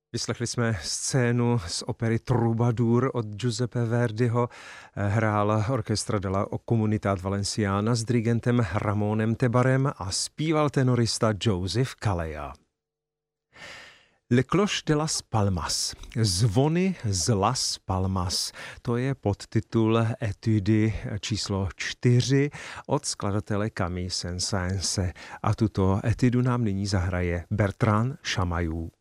Vyslechli jsme scénu z opery Troubadour od Giuseppe Verdiho. Hrál Orchestra della Comunità Valenciana s dirigentem Ramonem Tebarem a zpíval tenorista Joseph Calleja. Le Cloche de las Palmas, Zvony z Las Palmas, to je podtitul etudy číslo 4 od skladatele Camille Saint-Saëns. A tuto etudu nám nyní zahraje Bertrand Chamayou.